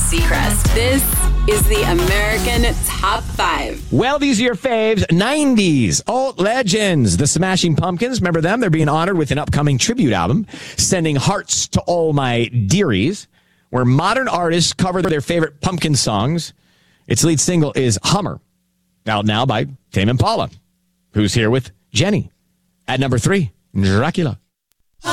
Seacrest. This is the American Top 5. Well, these are your faves. 90s alt legends. The Smashing Pumpkins. Remember them? They're being honored with an upcoming tribute album, Sending Hearts to All My Dearies, where modern artists cover their favorite Pumpkin songs. Its lead single is Hummer, out now by Tame Impala, who's here with Jenny. At number 3, Dracula.